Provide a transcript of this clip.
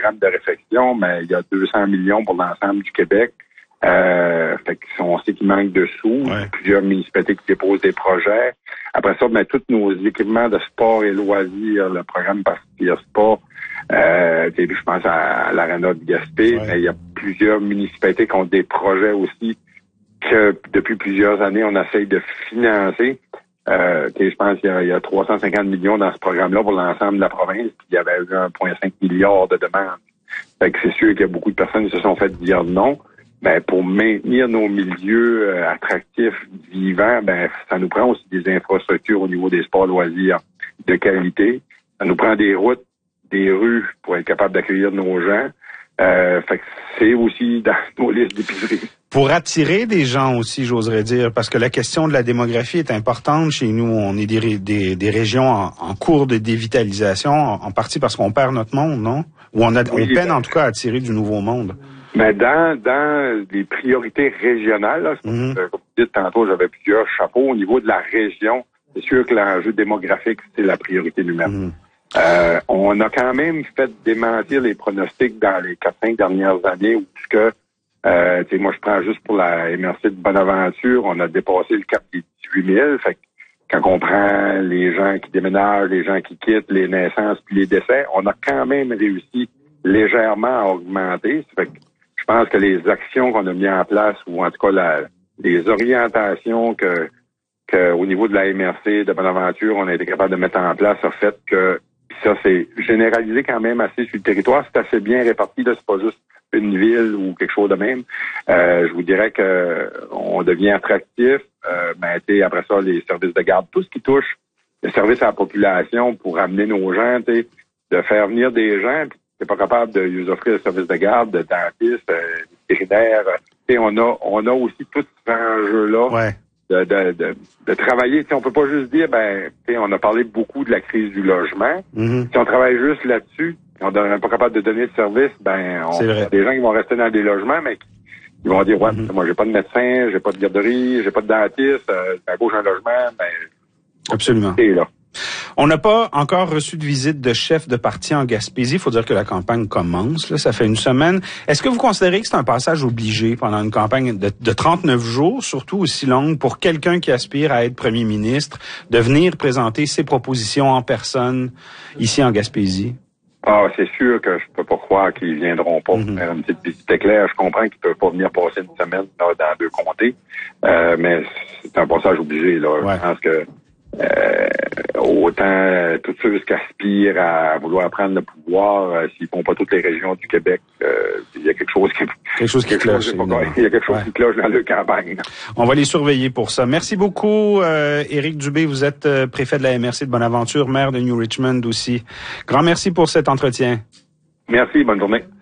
programme de réfection, mais il y a 200 millions pour l'ensemble du Québec. Fait qu'on sait qu'il manque de sous. Ouais. Plusieurs municipalités qui déposent des projets. Après ça, tous nos équipements de sport et loisirs, le programme Partir Sport, je pense à l'Arena de Gaspé, ouais. mais il y a plusieurs municipalités qui ont des projets aussi que depuis plusieurs années, on essaye de financer. Je pense qu'il y a 350 millions dans ce programme-là pour l'ensemble de la province, puis il y avait eu 1,5 milliard de demandes. Fait que c'est sûr qu'il y a beaucoup de personnes qui se sont fait dire non. Ben, pour maintenir nos milieux attractifs, vivants, ça nous prend aussi des infrastructures au niveau des sports loisirs de qualité. Ça nous prend des routes, des rues pour être capable d'accueillir nos gens. Fait que c'est aussi dans nos listes d'épicerie. Pour attirer des gens aussi, j'oserais dire, parce que la question de la démographie est importante chez nous. On est des régions en cours de dévitalisation, en partie parce qu'on perd notre monde, non? Ou on peine en tout cas à attirer du nouveau monde. Mais dans les priorités régionales, là, comme vous dites tantôt, j'avais plusieurs chapeaux. Au niveau de la région, c'est sûr que l'enjeu démographique, c'est la priorité numéro. On a quand même fait démentir les pronostics dans les 4-5 dernières années où moi je prends juste pour la MRC de Bonaventure, on a dépassé le cap des 18 000. Fait que quand on prend les gens qui déménagent, les gens qui quittent, les naissances puis les décès, on a quand même réussi légèrement à augmenter. Fait que je pense que les actions qu'on a mis en place, ou en tout cas les orientations que au niveau de la MRC de Bonaventure, on a été capable de mettre en place, a fait que ça c'est généralisé quand même assez sur le territoire. C'est assez bien réparti, là, c'est pas juste une ville ou quelque chose de même. Je vous dirais que on devient attractif. Après ça, les services de garde, tout ce qui touche le service à la population pour amener nos gens, de faire venir des gens qui sont pas capables de lui offrir le service de garde, de dentiste, vétérinaire. On a aussi tout cet enjeu-là. Ouais. De travailler. On peut pas juste dire, on a parlé beaucoup de la crise du logement. Si on travaille juste là-dessus, on n'est pas capable de donner de service, il y a des gens qui vont rester dans des logements, mais qui vont dire, moi, j'ai pas de médecin, j'ai pas de garderie, j'ai pas de dentiste, à gauche un logement, absolument. C'est là. On n'a pas encore reçu de visite de chef de parti en Gaspésie. Il faut dire que la campagne commence, là, ça fait une semaine. Est-ce que vous considérez que c'est un passage obligé pendant une campagne de 39 jours, surtout aussi longue, pour quelqu'un qui aspire à être premier ministre, de venir présenter ses propositions en personne ici en Gaspésie? Ah, c'est sûr que je peux pas croire qu'ils viendront pas faire une petite visite éclair. Je comprends qu'ils peuvent pas venir passer une semaine là, dans 2 comtés, mais c'est un passage obligé. Là. Ouais. Je pense que autant tous ceux qui aspirent à vouloir prendre le pouvoir, s'ils font pas toutes les régions du Québec, il y a quelque chose qui cloche. Il y a quelque chose qui cloche dans leur campagne. On va les surveiller pour ça. Merci beaucoup, Éric Dubé. Vous êtes préfet de la MRC de Bonaventure, maire de New Richmond aussi. Grand merci pour cet entretien. Merci, bonne journée.